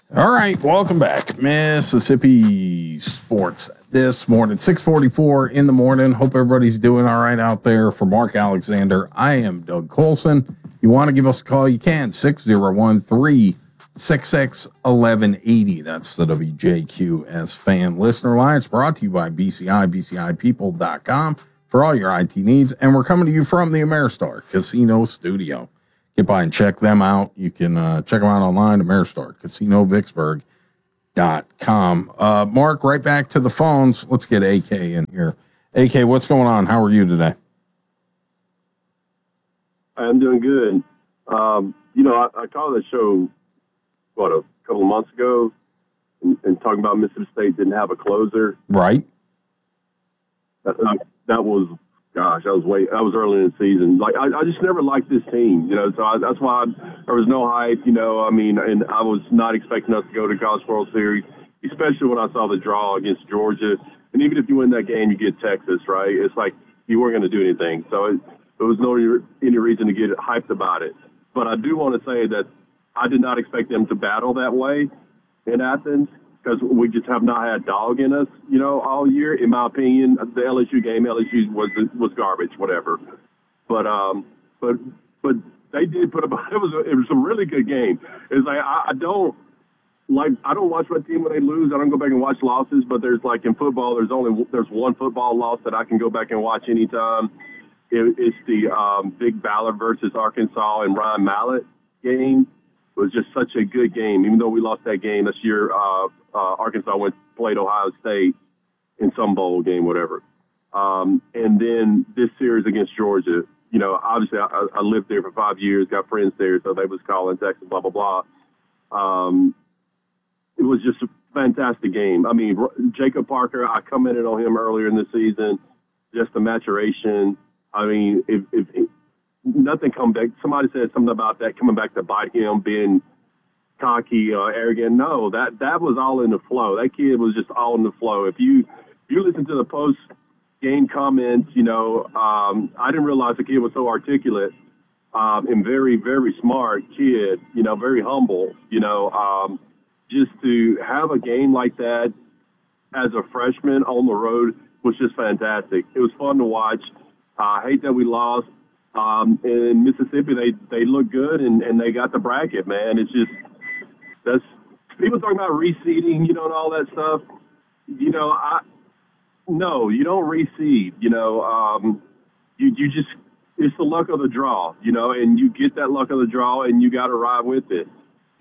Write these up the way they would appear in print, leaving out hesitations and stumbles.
All right, welcome back. Mississippi Sports this morning, 6:44 in the morning. Hope everybody's doing all right out there. For Mark Alexander, I am Doug Colson. You want to give us a call, you can, 601-366-1180. That's the WJQS fan listener line. It's brought to you by BCI, BCIPeople.com for all your IT needs. And we're coming to you from the Ameristar Casino Studio. Get by and check them out. You can check them out online at Ameristar Casino Vicksburg.com. Mark, right back to the phones. Let's get AK in here. AK, what's going on? How are you today? I'm doing good. I called the show, a couple of months ago, and talking about Mississippi State didn't have a closer. Right. That was early in the season. Like, I just never liked this team, so that's why there was no hype, and I was not expecting us to go to College World Series, especially when I saw the draw against Georgia. And even if you win that game, you get Texas, right? It's like you weren't going to do anything. So there was no any reason to get hyped about it. But I do want to say that I did not expect them to battle that way in Athens, because we just have not had dog in us, all year. In my opinion, the LSU game, LSU was garbage, whatever. But they did put up. It was a really good game. It's like I don't watch my team when they lose. I don't go back and watch losses. But there's, like, in football, there's one football loss that I can go back and watch anytime. It's the Big Ballard versus Arkansas and Ryan Mallett game. It was just such a good game. Even though we lost that game this year, Arkansas played Ohio State in some bowl game, whatever. And then this series against Georgia, obviously I lived there for 5 years, got friends there, so they was calling, texting, blah, blah, blah. It was just a fantastic game. I mean, Jacob Parker, I commented on him earlier in the season, just the maturation. I mean, if nothing come back. Somebody said something about that coming back to bite him, being cocky, arrogant. No, that was all in the flow. That kid was just all in the flow. If you listen to the post game comments, I didn't realize the kid was so articulate and very, very smart kid. Very humble. Just to have a game like that as a freshman on the road was just fantastic. It was fun to watch. I hate that we lost. In Mississippi, they look good and they got the bracket, man. It's just, that's people talking about reseeding, and all that stuff. No, you don't reseed. You just, it's the luck of the draw, and you get that luck of the draw and you got to ride with it,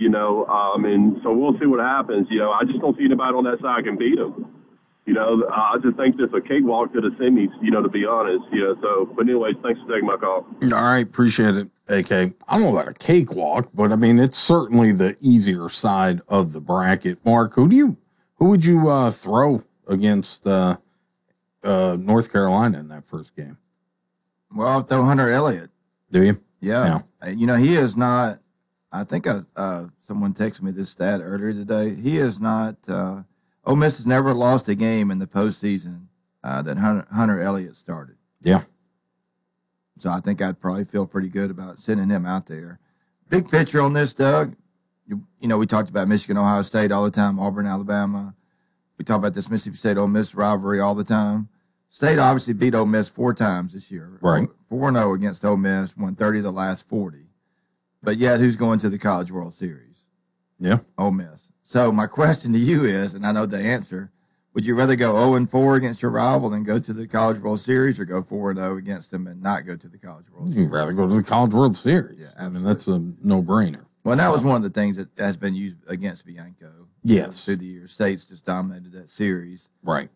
and so we'll see what happens. I just don't see anybody on that side can beat them. I just think there's a cakewalk to the semis, to be honest. But anyways, thanks for taking my call. All right, appreciate it, AK. I don't know about a cakewalk, but I mean, it's certainly the easier side of the bracket. Mark, who would you throw against North Carolina in that first game? Well, I'll throw Hunter Elliott. Do you? Yeah. He is not. I think someone texted me this stat earlier today. He is not. Ole Miss has never lost a game in the postseason that Hunter Elliott started. Yeah. So I think I'd probably feel pretty good about sending him out there. Big picture on this, Doug. We talked about Michigan, Ohio State all the time, Auburn, Alabama. We talk about this Mississippi State Ole Miss rivalry all the time. State obviously beat Ole Miss 4 times this year. Right. 4-0 against Ole Miss, won 30 of the last 40. But yet, who's going to the College World Series? Yeah. Ole Miss. So my question to you is, and I know the answer, would you rather go 0-4 against your rival than go to the College World Series, or go 4-0 against them and not go to the College World Series? You'd rather go to the College World Series. Yeah, absolutely. That's a no-brainer. Well, that was one of the things that has been used against Bianco. Yes. Through the years. States just dominated that series. Right.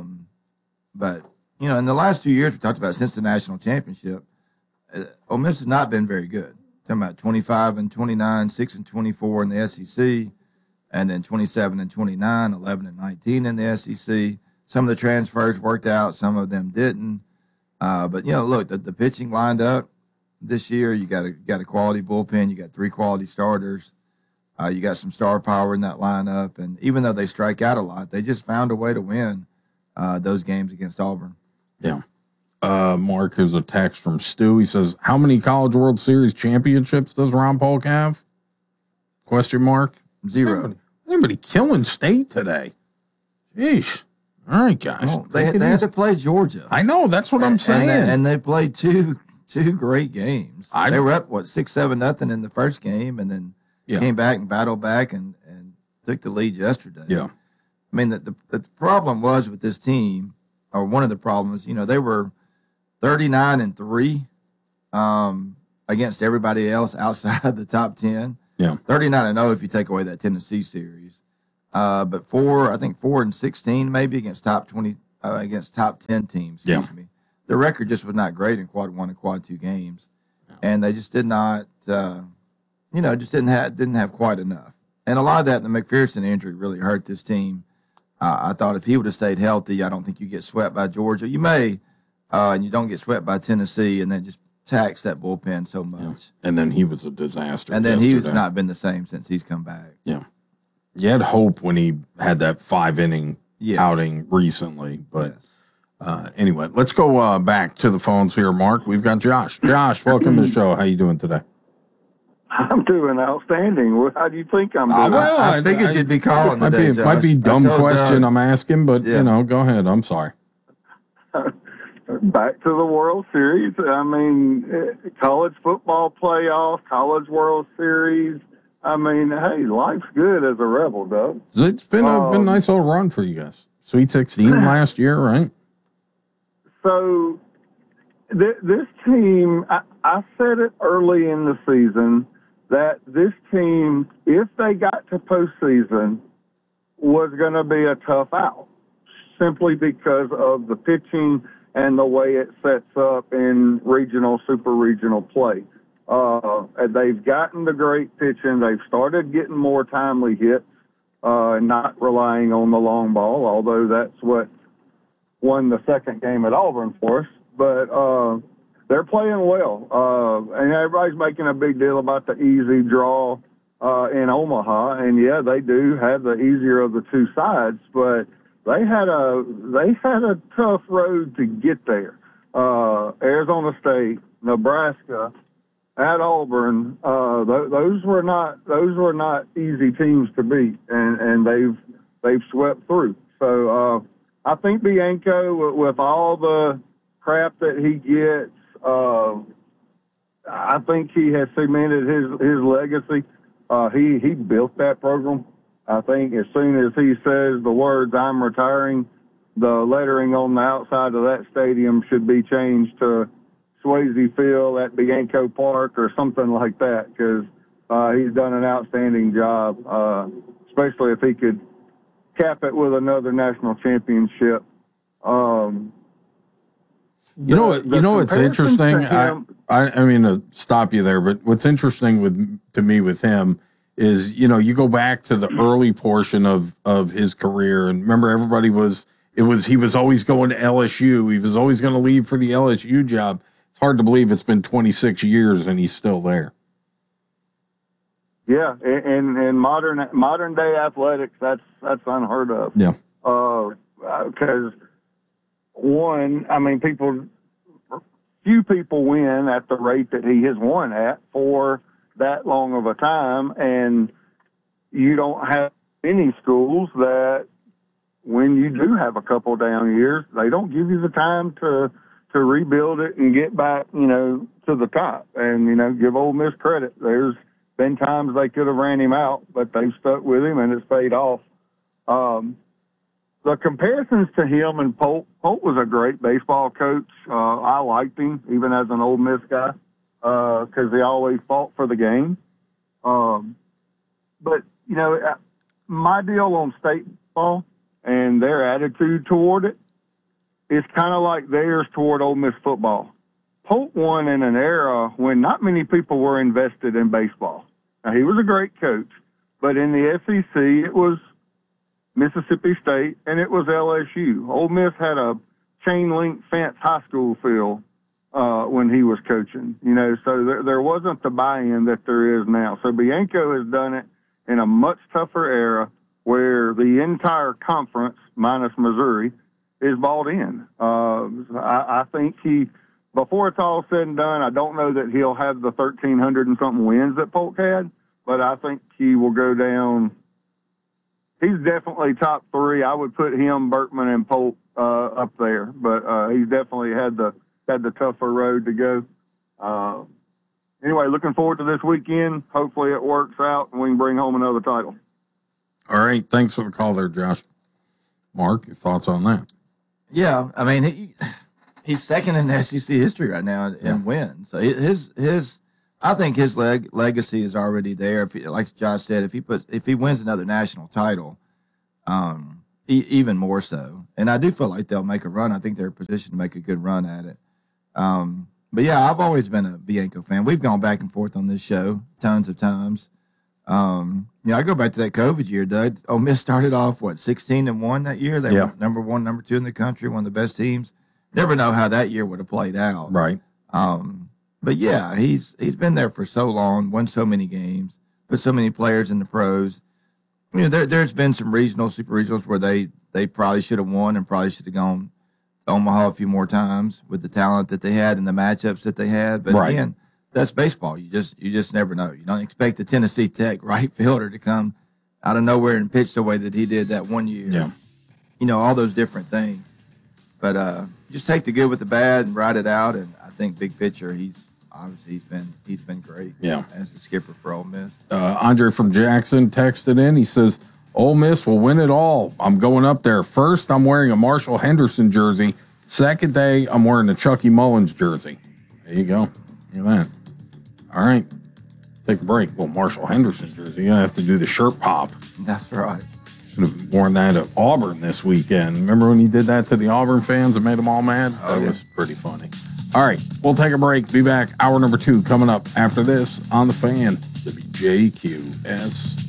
But, in the last 2 years, we talked about since the national championship, Ole Miss has not been very good. Talking about 25-29, 6-24 in the SEC, and then 27-29, 11-19 in the SEC. Some of the transfers worked out, some of them didn't. But look, the pitching lined up this year. You got a quality bullpen. You got 3 quality starters. You got some star power in that lineup, and even though they strike out a lot, they just found a way to win those games against Auburn. Yeah. Mark, here's a text from Stu. He says, how many College World Series championships does Ron Polk have? Question mark. 0. but he killing State today. Jeez. All right, guys. Well, they had to play Georgia. I know. That's what I'm saying. And they played two great games. They were up, 6-7-0 in the first game, and then came back and battled back and took the lead yesterday. Yeah. I mean, the problem was with this team, or one of the problems, they were 39-3 against everybody else outside the top 10. Yeah. 39-0 if you take away that Tennessee series. But 4-16 maybe against top 20, against top 10 teams. Excuse me. The record just was not great in quad 1 and quad 2 games. Yeah. And they just did not, just didn't have quite enough. And a lot of that, the McPherson injury really hurt this team. I thought if he would have stayed healthy, I don't think you get swept by Georgia. You may, and you don't get swept by Tennessee, and then just tax that bullpen so much. Yeah. And then he was a disaster. And then he's not been the same since he's come back. Yeah. You had hope when he had that 5-inning outing recently. But anyway, let's go back to the phones here, Mark. We've got Josh. Josh, welcome to the show. How you doing today? I'm doing outstanding. How do you think I'm doing? Well, I figured you'd be calling today, Josh. Might be a dumb question I'm asking, but, go ahead. I'm sorry. Back to the World Series. I mean, college football playoff, college World Series. I mean, hey, life's good as a Rebel, Doug. It's been a nice little run for you guys. Sweet 16 last year, right? So this team, I said it early in the season that this team, if they got to postseason, was going to be a tough out, simply because of the pitching and the way it sets up in regional, super regional play. They've gotten the great pitching. They've started getting more timely hits, and not relying on the long ball, although that's what won the second game at Auburn for us. But they're playing well. And everybody's making a big deal about the easy draw in Omaha. And, yeah, they do have the easier of the two sides, but they had a tough road to get there. Arizona State, Nebraska, at Auburn, those were not easy teams to beat, and they've swept through. So I think Bianco, with all the crap that he gets, I think he has cemented his legacy. He built that program. I think as soon as he says the words "I'm retiring," the lettering on the outside of that stadium should be changed to Swayze Field at Bianco Park or something like that, because he's done an outstanding job, especially if he could cap it with another national championship. You know what's interesting? I mean to stop you there, but what's interesting to me with him is, you go back to the early portion of his career, and remember he was always going to LSU. He was always going to leave for the LSU job. It's hard to believe it's been 26 years and he's still there. Yeah, in modern day athletics, that's unheard of. Yeah. Because few people win at the rate that he has won at for that long of a time, and you don't have any schools that, when you do have a couple down years, they don't give you the time to rebuild it and get back, to the top. And, give Ole Miss credit. There's been times they could have ran him out, but they've stuck with him, and it's paid off. The comparisons to him and Polk was a great baseball coach. I liked him, even as an Ole Miss guy, because he always fought for the game. But, my deal on state ball and their attitude toward it is kind of like theirs toward Ole Miss football. Polk won in an era when not many people were invested in baseball. Now, he was a great coach, but in the SEC, it was Mississippi State and it was LSU. Ole Miss had a chain-link fence high school field when he was coaching, so there wasn't the buy-in that there is now. So Bianco has done it in a much tougher era where the entire conference, minus Missouri, is bought in. I think before it's all said and done, I don't know that he'll have the 1,300 and something wins that Polk had, but I think he will go down he's definitely top three. I would put him, Berkman, and Polk up there, but he's definitely had the tougher road to go. Anyway, looking forward to this weekend. Hopefully it works out and we can bring home another title. All right. Thanks for the call there, Josh. Mark, your thoughts on that? Yeah, I mean he's second in SEC history right now in wins. So I think his legacy is already there. Like Josh said, if he wins another national title, even more so. And I do feel like they'll make a run. I think they're positioned to make a good run at it. But yeah, I've always been a Bianco fan. We've gone back and forth on this show tons of times. I go back to that COVID year, Doug. Ole Miss started off 16-1 that year. They were number 1, number 2 in the country, one of the best teams. Never know how that year would have played out. Right. But yeah, he's been there for so long, won so many games, put so many players in the pros. There's been some super regionals where they probably should have won and probably should have gone to Omaha a few more times with the talent that they had and the matchups that they had. But again, that's baseball. You just never know. You don't expect the Tennessee Tech right fielder to come out of nowhere and pitch the way that he did that one year. Yeah. All those different things. But just take the good with the bad and ride it out. And I think big picture, he's been great. Yeah. As the skipper for Ole Miss. Andre from Jackson texted in. He says, Ole Miss will win it all. I'm going up there. First, I'm wearing a Marshall Henderson jersey. Second day, I'm wearing a Chucky Mullins jersey. There you go. Look at that. All right. Take a break. Well, Marshall Henderson jersey. You're going to have to do the shirt pop. That's right. Should have worn that at Auburn this weekend. Remember when he did that to the Auburn fans and made them all mad? That was pretty funny. All right. We'll take a break. Be back. Hour number 2 coming up after this on The Fan. WJQS.